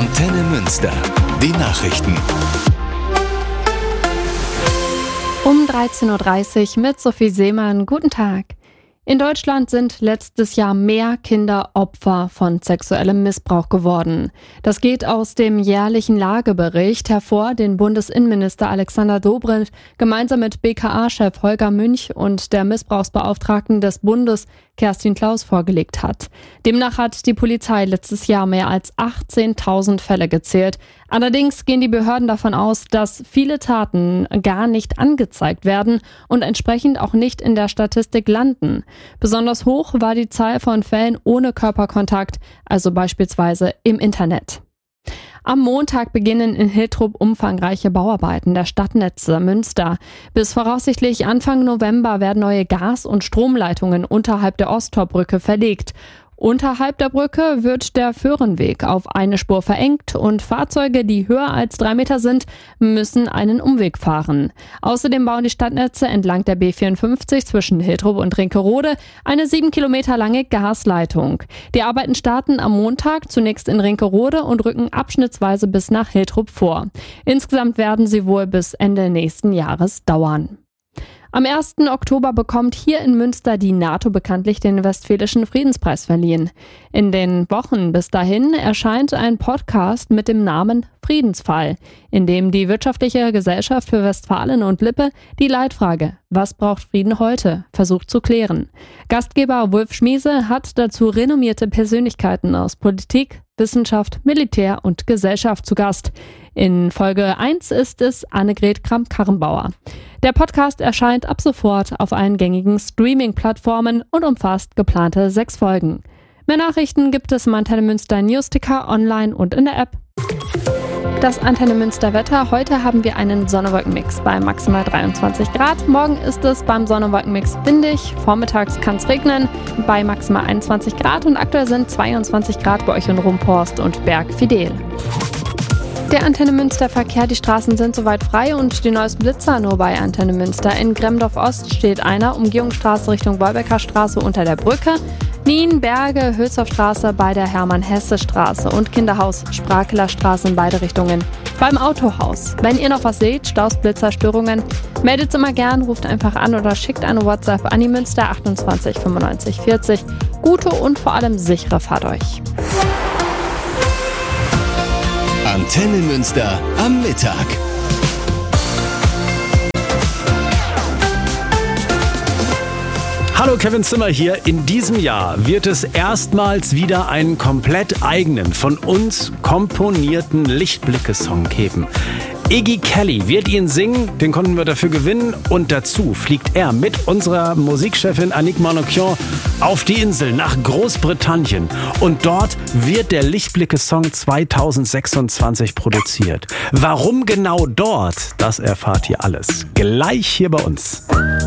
Antenne Münster. Die Nachrichten. Um 13.30 Uhr mit Sophie Seemann. Guten Tag. In Deutschland sind letztes Jahr mehr Kinder Opfer von sexuellem Missbrauch geworden. Das geht aus dem jährlichen Lagebericht hervor, den Bundesinnenminister Alexander Dobrindt gemeinsam mit BKA-Chef Holger Münch und der Missbrauchsbeauftragten des Bundes Kerstin Klaus vorgelegt hat. Demnach hat die Polizei letztes Jahr mehr als 18.000 Fälle gezählt. Allerdings gehen die Behörden davon aus, dass viele Taten gar nicht angezeigt werden und entsprechend auch nicht in der Statistik landen. Besonders hoch war die Zahl von Fällen ohne Körperkontakt, also beispielsweise im Internet. Am Montag beginnen in Hiltrup umfangreiche Bauarbeiten der Stadtnetze Münster. Bis voraussichtlich Anfang November werden neue Gas- und Stromleitungen unterhalb der Osttorbrücke verlegt. Unterhalb der Brücke wird der Föhrenweg auf eine Spur verengt und Fahrzeuge, die höher als 3 Meter sind, müssen einen Umweg fahren. Außerdem bauen die Stadtnetze entlang der B54 zwischen Hiltrup und Rinkerode eine 7 Kilometer lange Gasleitung. Die Arbeiten starten am Montag zunächst in Rinkerode und rücken abschnittsweise bis nach Hiltrup vor. Insgesamt werden sie wohl bis Ende nächsten Jahres dauern. Am 1. Oktober bekommt hier in Münster die NATO bekanntlich den Westfälischen Friedenspreis verliehen. In den Wochen bis dahin erscheint ein Podcast mit dem Namen Friedensfall, in dem die Wirtschaftliche Gesellschaft für Westfalen und Lippe die Leitfrage „Was braucht Frieden heute?" versucht zu klären. Gastgeber Wolf Schmiese hat dazu renommierte Persönlichkeiten aus Politik, Wissenschaft, Militär und Gesellschaft zu Gast. In Folge 1 ist es Annegret Kramp-Karrenbauer. Der Podcast erscheint ab sofort auf allen gängigen Streaming-Plattformen und umfasst geplante 6 Folgen. Mehr Nachrichten gibt es im Antenne Münster Newsticker, online und in der App. Das Antenne Münster Wetter. Heute haben wir einen Sonne-Wolken-Mix bei maximal 23 Grad. Morgen ist es beim Sonne-Wolken-Mix windig. Vormittags kann es regnen bei maximal 21 Grad und aktuell sind 22 Grad bei euch in Rumphorst und Bergfidel. Der Antenne Münster Verkehr, die Straßen sind soweit frei und die neuesten Blitzer nur bei Antenne Münster. In Gremdorf Ost steht einer, Umgehungsstraße Richtung Wolbecker Straße unter der Brücke. Nien, Berge, Hülshoffstraße bei der Hermann-Hesse-Straße und Kinderhaus, Sprakeler Straße in beide Richtungen. Beim Autohaus. Wenn ihr noch was seht, Staus, Blitzer, Störungen, meldet's immer gern, ruft einfach an oder schickt eine WhatsApp an die Münster 28 95 40. Gute und vor allem sichere Fahrt euch. Antenne Münster am Mittag. Hallo, Kevin Zimmer hier. In diesem Jahr wird es erstmals wieder einen komplett eigenen, von uns komponierten Lichtblicke-Song geben. Iggy Kelly wird ihn singen, den konnten wir dafür gewinnen und dazu fliegt er mit unserer Musikchefin Annick Manoukian auf die Insel nach Großbritannien und dort wird der Lichtblicke-Song 2026 produziert. Warum genau dort, das erfahrt ihr alles gleich hier bei uns.